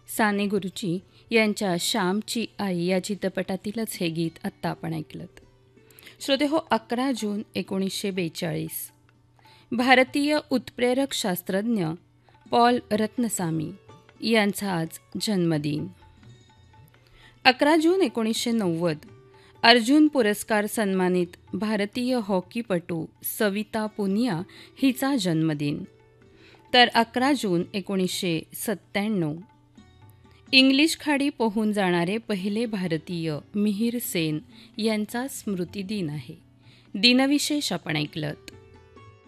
साने गुरुजी यांच्या श्यामची आई या चित्रपटातीलच हे गीत आत्ता आपण ऐकलं. श्रोते हो, 11 जून 1942 भारतीय उत्प्रेरक शास्त्रज्ञ पॉल रत्नसामी यांचा आज जन्मदिन. 11 जून 1990 अर्जुन पुरस्कार सन्मानित भारतीय हॉकीपटू सविता पुनिया हिचा जन्मदिन. तर 11 जून 1997 इंग्लिश खाडी पोहून जाणारे पहिले भारतीय मिहिर सेन यांचा स्मृतिदिन आहे. दिनविशेष आपण ऐकलं.